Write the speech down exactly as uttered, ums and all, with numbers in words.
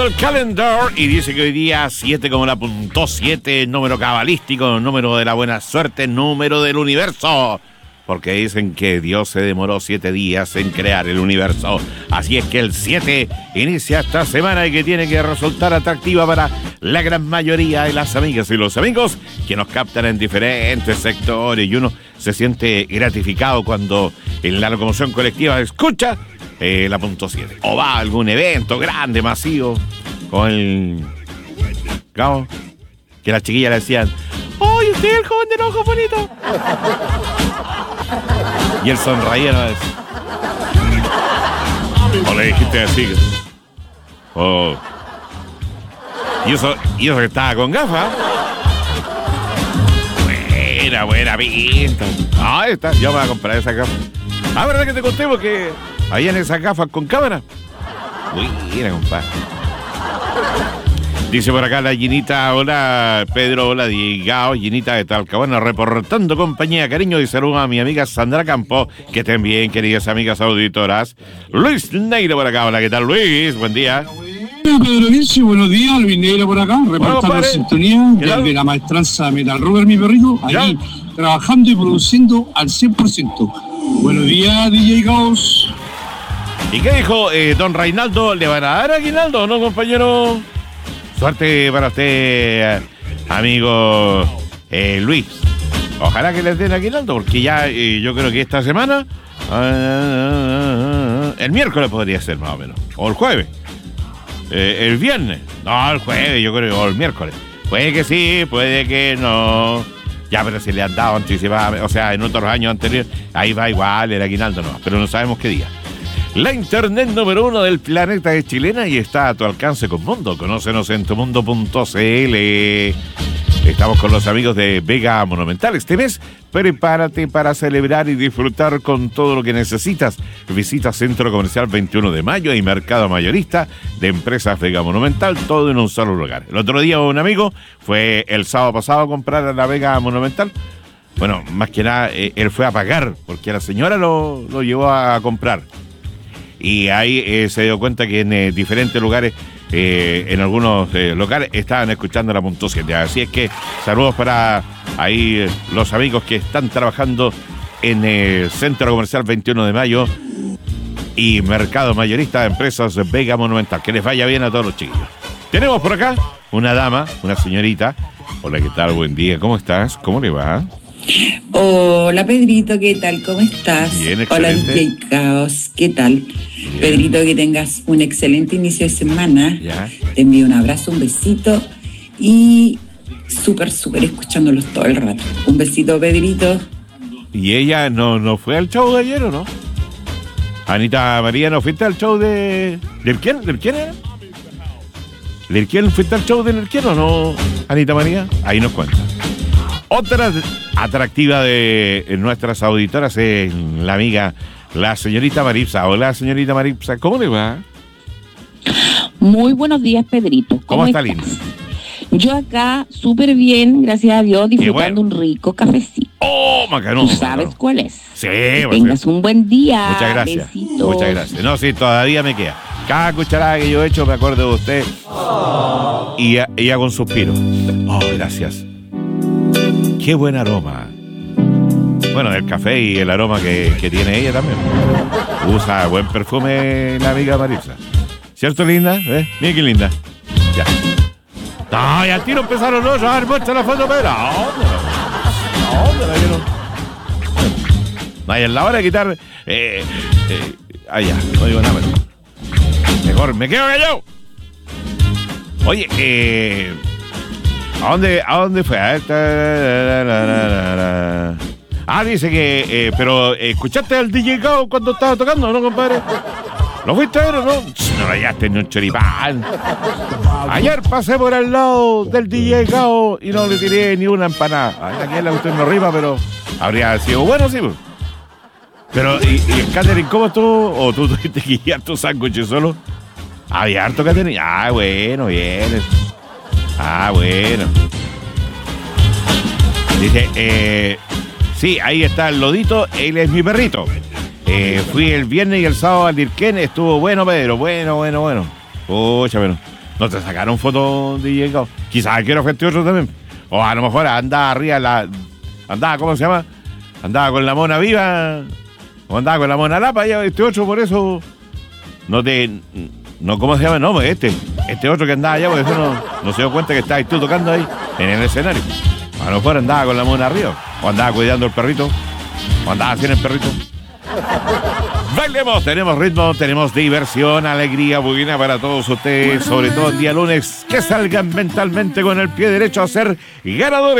El calendar y dice que hoy día siete como la punto siete, número cabalístico, número de la buena suerte, número del universo. Porque dicen que Dios se demoró siete días en crear el universo. Así es que el siete inicia esta semana y que tiene que resultar atractiva para la gran mayoría de las amigas y los amigos que nos captan en diferentes sectores. Y uno se siente gratificado cuando en la locomoción colectiva escucha eh, la punto siete. O va a algún evento grande, masivo, con el... Claro, que las chiquillas le decían: ¡Oye, usted es el joven de los ojos bonitos! Y él sonreía, ¿no? O le dijiste así. Oh. Y eso, y eso que estaba con gafas. Buena, buena pinta. Ah, ahí está. Yo me voy a comprar esa gafa. Ah, ¿verdad que te conté? Porque habían esas gafas con cámara. Buena, compadre. Dice por acá la Ginita: hola Pedro, hola Diego, Ginita de Talcahuano, reportando compañía, cariño y saludos a mi amiga Sandra Campo, que estén bien, queridas amigas auditoras. Luis Neira por acá, hola, ¿qué tal Luis? Buen día. Pedro Vinci, buenos días, Luis Neira por acá, reportando en sintonía desde la maestranza Metal Rover, mi perrito, ahí trabajando y produciendo al cien por ciento. Buenos días, D J Gauss. ¿Y qué dijo eh, don Reinaldo? ¿Le van a dar a Aguinaldo, no, compañero? Suerte para usted, amigo eh, Luis. Ojalá que les den a Aguinaldo, porque ya eh, yo creo que esta semana, uh, el miércoles podría ser más o menos, o el jueves, eh, el viernes, no, el jueves, yo creo, o el miércoles. Puede que sí, puede que no. Ya, pero si le han dado anticipadamente, o sea, en otros años anteriores, ahí va igual el Aguinaldo, no, pero no sabemos qué día. La internet número uno del planeta es chilena y está a tu alcance con Mundo. Conócenos en tu mundo punto c l. Estamos con los amigos de Vega Monumental. Este mes, prepárate para celebrar y disfrutar con todo lo que necesitas. Visita Centro Comercial veintiuno de mayo y Mercado Mayorista de Empresas Vega Monumental, todo en un solo lugar. El otro día un amigo fue el sábado pasado a comprar a la Vega Monumental. Bueno, más que nada, eh, él fue a pagar porque la señora lo, lo llevó a comprar. Y ahí eh, se dio cuenta que en eh, diferentes lugares, eh, en algunos eh, locales, estaban escuchando la punto siete. Así es que saludos para ahí eh, los amigos que están trabajando en el eh, Centro Comercial veintiuno de mayo y Mercado Mayorista de Empresas Vega Monumental. Que les vaya bien a todos los chiquillos. Tenemos por acá una dama, una señorita. Hola, ¿qué tal? Buen día. ¿Cómo estás? ¿Cómo le va? Hola Pedrito, ¿qué tal? ¿Cómo estás? Bien, excelente. Hola D J Caos, ¿qué tal? Bien. Pedrito, que tengas un excelente inicio de semana. Ya. Te envío un abrazo, un besito y súper, súper escuchándolos todo el rato. Un besito, Pedrito. ¿Y ella no, no fue al show de ayer o no? Anita María, ¿no fuiste al show de... ¿Del quién? ¿Del quién era? ¿Del quién fuiste al show del quién o no, Anita María? Ahí nos cuenta. Otra atractiva de nuestras auditoras es la amiga, la señorita Maripsa. Hola, señorita Maripsa, ¿cómo le va? Muy buenos días, Pedrito. ¿Cómo, ¿Cómo está, estás? linda? Yo acá, súper bien, gracias a Dios, disfrutando bueno. un rico cafecito. ¡Oh, macanudo! ¿Tú sabes no. cuál es? Sí, que pues, tengas sí. un buen día. Muchas gracias. Besitos. Muchas gracias. No, sí, todavía me queda. Cada cucharada que yo he hecho me acuerdo de usted. Oh. Y, y hago un suspiro. Oh, gracias. Qué buen aroma. Bueno, el café y el aroma que, que tiene ella también. Usa buen perfume la amiga Marisa. ¿Cierto, linda? ¿Eh? Mira qué linda. Ya. No, y al tiro empezaron los otros. A ver, muestra la foto, pero. ¿Dónde? ¿Dónde la vieron? No, y en la hora de quitar. Eh, eh, ah, ya, no digo nada, pero. Mejor me quedo callado. Oye, eh. ¿A dónde, ¿A dónde fue? Ah, dice que... Eh, pero, ¿escuchaste al D J Gao cuando estaba tocando, no, compadre? ¿Lo fuiste a ver o no? No rayaste ni un choripán. Ayer pasé por el lado del D J Gao y no le tiré ni una empanada. Ay, aquí la usted no rima, pero habría sido bueno, sí. Pero, ¿y, y el catering cómo estuvo? ¿O tú tuviste que guiar tu sándwich solo? Había harto catering. Ah, bueno, bien. Ah, bueno. Dice, eh, sí, ahí está el Lodito, él es mi perrito. Eh, fui el viernes y el sábado al Dirquén, estuvo bueno, Pedro, bueno, bueno, bueno. Pucha, bueno. No te sacaron fotos de D J. Quizás quiero este otro también. O a lo mejor andaba arriba la... Andaba, ¿cómo se llama? Andaba con la mona viva. O andaba con la mona lapa. Y este otro por eso... No te... No, ¿cómo se llama? No, pues este. Este otro que andaba allá, porque eso no, no se dio cuenta que estabas tú tocando ahí en el escenario. A lo mejor andaba con la mona arriba. O andaba cuidando el perrito. O andaba haciendo el perrito. Bailemos, tenemos ritmo, tenemos diversión, alegría, buena para todos ustedes, sobre todo el día lunes, que salgan mentalmente con el pie derecho a ser ganadores.